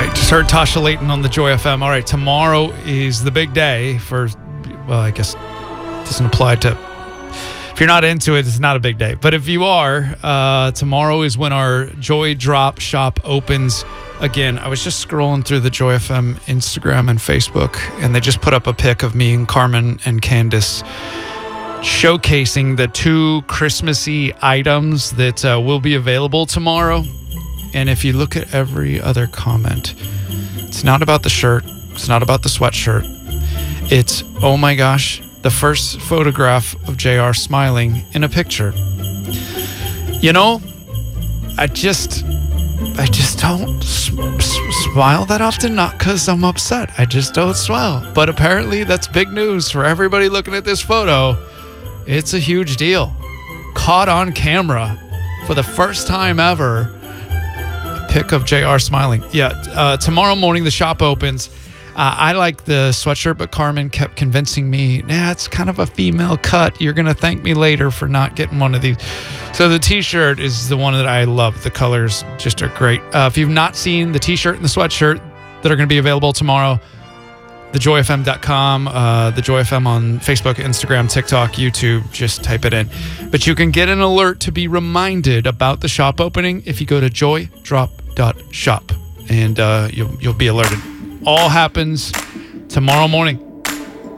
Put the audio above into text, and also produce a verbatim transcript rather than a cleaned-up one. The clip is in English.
right, just heard Tasha Layton on the Joy F M. All right, tomorrow is the big day for, well, I guess it doesn't apply to, if you're not into it, it's not a big day. But if you are, uh, tomorrow is when our Joy Drop shop opens again. I was just scrolling through the Joy F M Instagram and Facebook, and they just put up a pic of me and Carmen and Candace showcasing the two Christmassy items that uh, will be available tomorrow. And if you look at every other comment, it's not about the shirt. It's not about the sweatshirt. It's, oh my gosh, the first photograph of J R smiling in a picture. You know, I just, I just don't s- s- smile that often, not because I'm upset. I just don't smile. But apparently that's big news for everybody looking at this photo. It's a huge deal. Caught on camera for the first time ever. Pic of J R smiling. Yeah, uh, tomorrow morning the shop opens. Uh, I like the sweatshirt, but Carmen kept convincing me, nah, it's kind of a female cut. You're going to thank me later for not getting one of these. So the t-shirt is the one that I love. The colors just are great. Uh, if you've not seen the t-shirt and the sweatshirt that are going to be available tomorrow, the joy f m dot com, uh, the Joy F M on Facebook, Instagram, TikTok, YouTube, just type it in. But you can get an alert to be reminded about the shop opening if you go to joy drop dot shop, and uh, you'll, you'll be alerted. All happens tomorrow morning.